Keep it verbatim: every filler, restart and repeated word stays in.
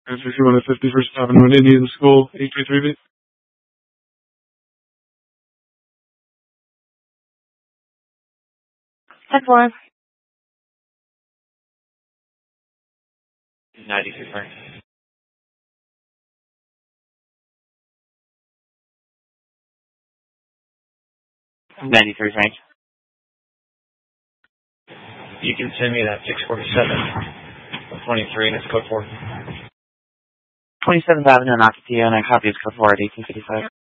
And fifty-one to fifty-first Avenue in Indian School, eight three three B. ten four. ninety-three Frank. ninety-three Frank. You can send me that six forty-seven twenty-three and it's code four. twenty-seventh Avenue in Ocotillo, and I copy his code four at eighteen fifty-five.